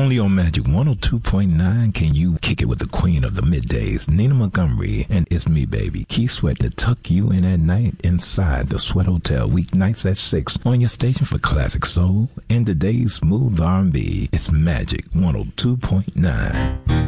Only on Magic 102.9 can you kick it with the queen of the middays, Nina Montgomery, and it's me, baby, Keith Sweat, to tuck you in at night inside the Sweat Hotel, weeknights at 6 on your station for classic soul and today's smooth R&B. It's Magic 102.9.